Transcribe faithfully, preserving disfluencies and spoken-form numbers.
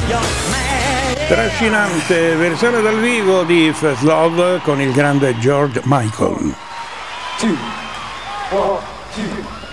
Trascinante versione dal vivo di First Love con il grande George Michael. Two, one, two.